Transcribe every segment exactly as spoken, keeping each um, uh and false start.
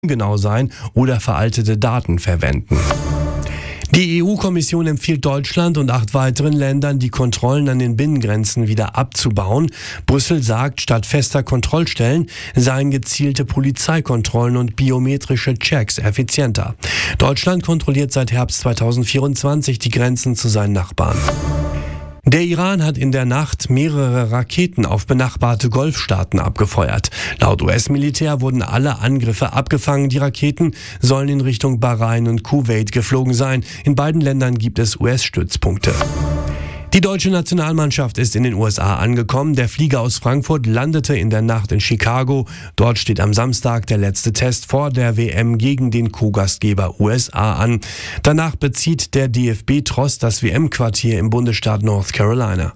ungenau sein oder veraltete Daten verwenden. Die E U-Kommission empfiehlt Deutschland und acht weiteren Ländern, die Kontrollen an den Binnengrenzen wieder abzubauen. Brüssel sagt, statt fester Kontrollstellen seien gezielte Polizeikontrollen und biometrische Checks effizienter. Deutschland kontrolliert seit Herbst zweitausendvierundzwanzig die Grenzen zu seinen Nachbarn. Der Iran hat in der Nacht mehrere Raketen auf benachbarte Golfstaaten abgefeuert. Laut U S-Militär wurden alle Angriffe abgefangen. Die Raketen sollen in Richtung Bahrain und Kuwait geflogen sein. In beiden Ländern gibt es U S-Stützpunkte. Die deutsche Nationalmannschaft ist in den U S A angekommen. Der Flieger aus Frankfurt landete in der Nacht in Chicago. Dort steht am Samstag der letzte Test vor der W M gegen den Co-Gastgeber U S A an. Danach bezieht der D F B-Tross das W M-Quartier im Bundesstaat North Carolina.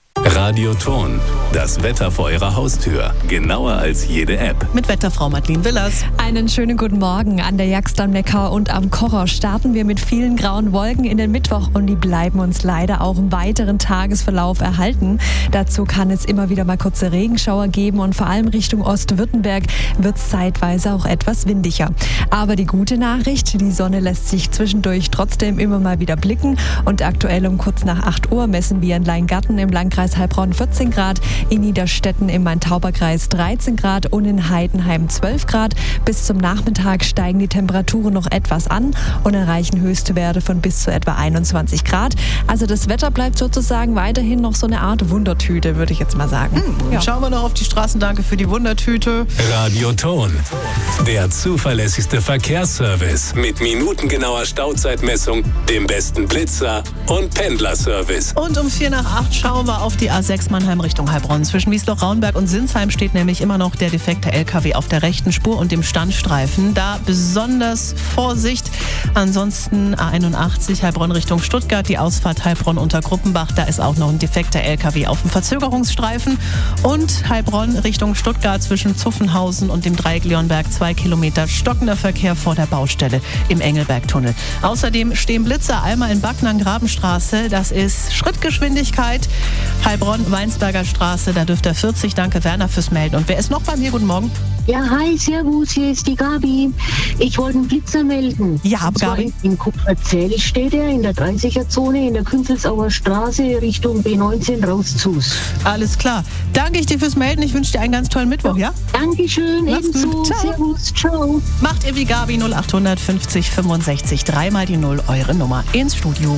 Radioton, das Wetter vor Ihrer Haustür. Genauer als jede App. Mit Wetterfrau Madeleine Willers. Einen schönen guten Morgen. An der Jagst am Neckar und am Kocher starten wir mit vielen grauen Wolken in den Mittwoch und die bleiben uns leider auch im weiteren Tagesverlauf erhalten. Dazu kann es immer wieder mal kurze Regenschauer geben und vor allem Richtung Ostwürttemberg wird es zeitweise auch etwas windiger. Aber die gute Nachricht, die Sonne lässt sich zwischendurch trotzdem immer mal wieder blicken und aktuell um kurz nach acht Uhr messen wir in Leingarten im Landkreis Heilbronn vierzehn Grad, in Niederstetten im Main-Tauber-Kreis dreizehn Grad und in Heidenheim zwölf Grad. Bis zum Nachmittag steigen die Temperaturen noch etwas an und erreichen höchste Werte von bis zu etwa einundzwanzig Grad. Also das Wetter bleibt sozusagen weiterhin noch so eine Art Wundertüte, würde ich jetzt mal sagen. Hm, ja. Schauen wir noch auf die Straßen. Danke für die Wundertüte. Radioton, der zuverlässigste Verkehrsservice mit minutengenauer Stauzeitmessung, dem besten Blitzer und Pendlerservice. Und um vier nach acht schauen wir auf die A sechs Mannheim Richtung Heilbronn. Zwischen Wiesloch-Raunberg und Sinsheim steht nämlich immer noch der defekte L K W auf der rechten Spur und dem Standstreifen. Da besonders Vorsicht. Ansonsten A einundachtzig Heilbronn Richtung Stuttgart, die Ausfahrt Heilbronn unter Gruppenbach. Da ist auch noch ein defekter L K W auf dem Verzögerungsstreifen. Und Heilbronn Richtung Stuttgart zwischen Zuffenhausen und dem Dreieck Leonberg zwei Kilometer stockender Verkehr vor der Baustelle im Engelbergtunnel. Außerdem stehen Blitzer einmal in Backnang-Grabenstraße. Das ist Schrittgeschwindigkeit. Heilbronn-Weinsberger Straße, da dürft ihr vierzig. Danke, Werner, fürs Melden. Und wer ist noch bei mir? Guten Morgen. Ja, hi, servus, hier ist die Gabi. Ich wollte einen Blitzer melden. Ja, Gabi. In Kupferzell steht er in der dreißiger-Zone in der Künzelsauer Straße Richtung B neunzehn raus zus. Alles klar. Danke ich dir fürs Melden. Ich wünsche dir einen ganz tollen Mittwoch, ja? Dankeschön, Mach's ebenso. gut. Ciao. Servus, ciao. Macht ihr wie Gabi null acht fünfzig fünfundsechzig, dreimal die Null, eure Nummer ins Studio.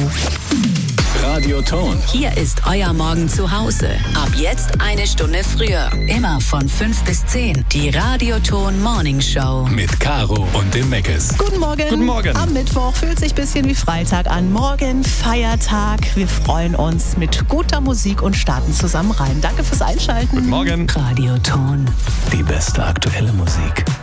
Radioton. Hier ist euer Morgen zu Hause. Ab jetzt eine Stunde früher. Immer von fünf bis zehn. Die Radioton Morning Show. Mit Caro und dem Meckes. Guten Morgen. Guten Morgen. Am Mittwoch fühlt sich ein bisschen wie Freitag an. Morgen Feiertag. Wir freuen uns mit guter Musik und starten zusammen rein. Danke fürs Einschalten. Guten Morgen. Radioton. Die beste aktuelle Musik.